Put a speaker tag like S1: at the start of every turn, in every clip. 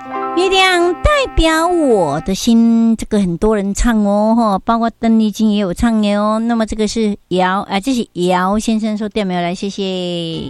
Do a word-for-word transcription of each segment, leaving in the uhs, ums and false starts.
S1: 月亮代表我的心，这个很多人唱哦，包括邓丽君也有唱的哦。那么这个是姚啊，这是姚先生说对没有？来，谢谢。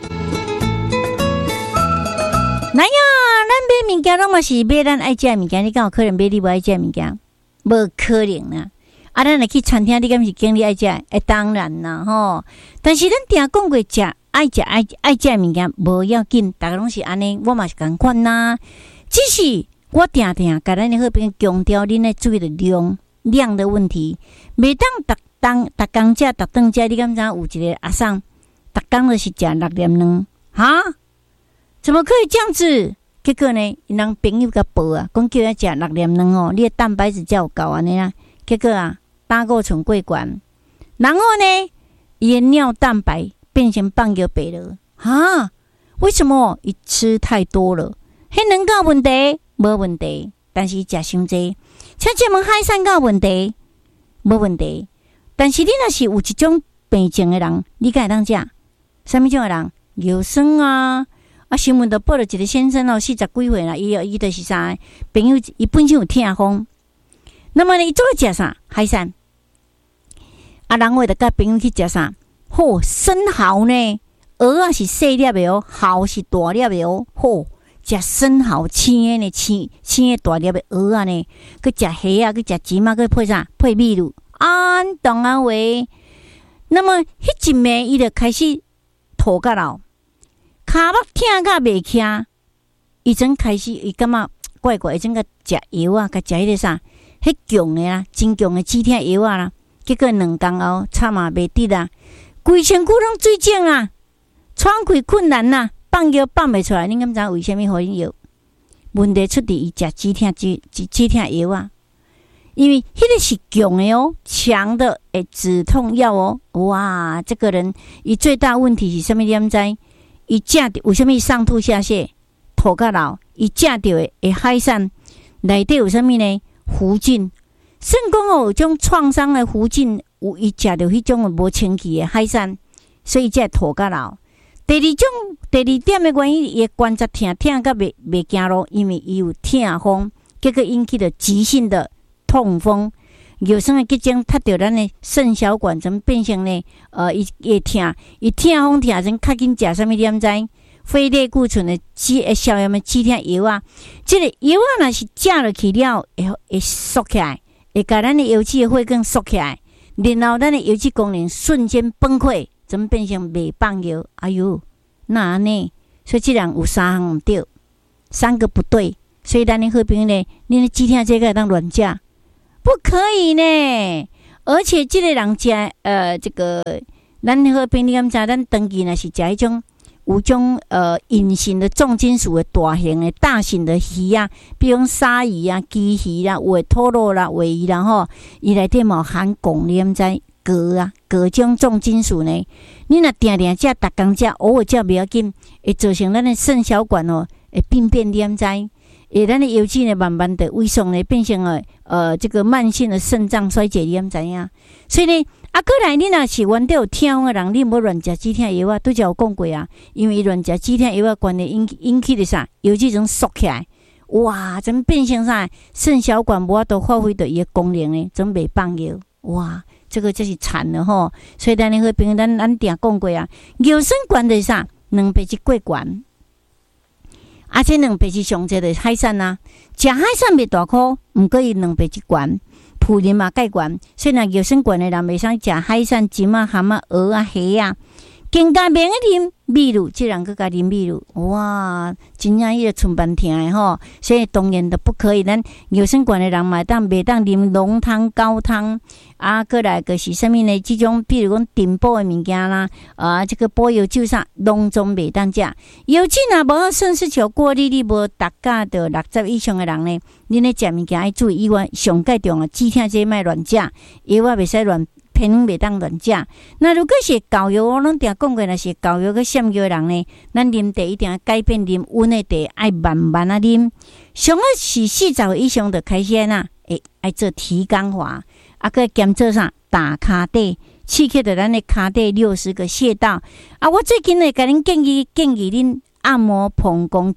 S1: 来呀，咱买物件拢嘛是买咱爱食的物件，你敢有可能买你不爱食的物件？无可能啊！啊，咱来去餐厅，你敢是经理爱食？哎，当然啦吼。但是咱定讲过食爱食爱爱食的物件，无要紧，大家拢是安尼，我嘛是共款啦。只是我定定甲咱的好朋友强调，恁来注意的量量的问题。每当逐当逐工食逐顿食，你敢知有一个阿桑，逐工就是食六粒卵，哈？怎么可以这样子？结果呢，因人朋友甲报啊，讲叫伊食六粒卵哦，你的蛋白质才有够安尼啊。结果啊，胆固醇过高，然后呢，伊的尿蛋白变成放尿白了，哈？为什么？伊吃太多了。迄两个问题无问题，但是食伤济。请问海产有问题无问题？但是你若是有一种病症的人，你敢会当食？什么种的人？腰酸啊！啊，新闻都报了一个先生哦，四十几岁啦，伊伊就是啥？朋友伊本身有痛风，那么呢，伊做食啥？海产。啊，人为着甲朋友去食啥？吼、哦，生蚝呢？蚵仔是细粒的哦，蚝是大粒的哦，吼。食生蚝青的呢，青青的大粒的蚵仔呢，佮食虾啊，佮食蚳仔，佮配啥？配米露，安当啊喂。那么迄一暝，伊就开始吐甲老，骹目疼甲袂起，伊真开始，伊感觉怪怪，伊真甲食药啊，甲食迄个啥？迄强的啦，真强的止疼药啊啦。结果两工后，惨嘛袂得啦，规身躯拢水肿啊，喘气困难呐、啊。放药放袂出来，你敢知为什么互因药？问题出伫伊食止疼止止疼药啊，因为迄个是强的哦，强的诶止痛药哦。哇，这个人伊最大问题是什么？你敢知？伊食着为什么上吐下泻、吐甲老？伊食着的诶海产内底有什么呢？弧菌。算讲哦，有种创伤的弧菌，有伊食着迄种无清气的海产，所以才吐甲老。第二种，第二点的原因，伊关节疼疼甲袂袂行路，因为伊有痛风，结果引起了急性的痛风。有生的结晶踢到咱的肾小管，怎变成呢？呃，伊会痛，伊痛风痛成较紧食什么？点知？非类固醇的止诶消炎的止痛药啊，这个药啊，若是食落去了，会会缩起来，会甲咱的油脂的血管缩起来，然后咱的油脂功能瞬间崩溃。怎么变成袂放药？哎呦，那安尼，所以这人有三项唔对，三个不对。所以咱的好朋友呢，你的止疼这个当乱食，不可以呢。而且这个人食呃，这个咱的好朋友，你敢知？咱长期若是食迄种有种呃隐形的重金属的大型的大型的鱼啊，比如鲨鱼啊、鲫鱼啦、尾拖罗啦、尾鱼啦吼，伊内底嘛含汞，你敢知？镉啊，镉种重金属呢，你若定定食，逐工食，偶尔食袂要紧，会造成咱的肾小管哦，会病变，你知？会咱的油脂呢，慢慢的萎缩呢，变成了呃这个慢性的肾脏衰竭，你知影？所以呢，啊，过来你若是原底有痛风的人，你无乱食止痛药啊，拄则有讲过啊，因为伊乱食止痛药啊，关系引引起的啥？油脂种缩起来，哇，怎变成啥？肾小管无法度发挥到伊的功能呢，怎袂放药？哇！这个就是惨了吼，所以咱的好朋友，咱咱定讲过啊，尿酸管就是啥，两倍是过悬，而且两倍是上济的海产啊，食海产袂大颗，毋过伊两倍是悬，普林嘛介悬，所以若尿酸管的人袂使食海产、蚳仔、蛤蟆、蚵啊、虾啊，更加免啉米露，这人佮加啉米露，哇，真正伊个寸半疼的吼，所以当然都不可以。咱尿酸管的人嘛，当袂当啉浓汤、高汤。啊，过来个是啥物呢？这种比如讲填补的物件啦，啊，这个补药酒啥，拢总袂当食。油脂若无肾丝球过滤，你无达到到六十以上的人呢，你咧食物件要注意以外，上介重啊，止痛这莫乱食，药啊袂使乱偏袂当乱食。那如果是高药，我拢定讲过，若是高药个闪药的人呢，咱啉茶一定要改变啉温的茶，爱慢慢啊啉。上个是四十岁以上就开始啊，会爱做提肛法。啊，佮兼做啥？打骹底，刺激着咱的骹底六十个穴道。啊，我最近呢，甲恁建议建议恁按摩膀胱经，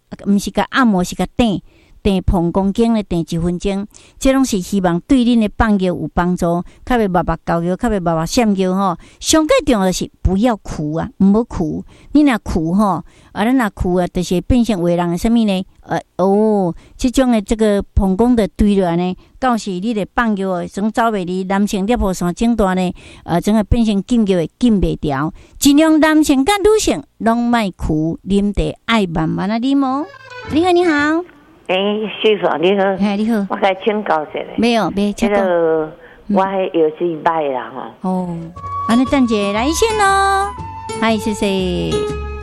S1: 毋是甲按摩，是甲电。电膀胱经咧，电一分钟，这拢是希望对恁的放尿有帮助，较袂密密交尿，较袂密密闪尿吼。上个重要的是不要哭啊，毋好哭。你若哭吼，啊，咱若哭啊，就是变成为人的什么呢？呃哦，这种的这个膀胱的堆落呢，到时你的放尿哦，总走袂离，男性尿泡线整段呢，呃，整个变成禁尿会禁袂掉。尽量男性甲女性拢莫哭，啉茶爱慢慢啊啉哦。你好，你好。
S2: 哎，师傅你好，
S1: 哎你好，
S2: 我该请教一下。
S1: 没有，没请教。
S2: 那个我迄药是歹啦吼。
S1: 哦，安尼等者来一线咯，嗨，谢谢。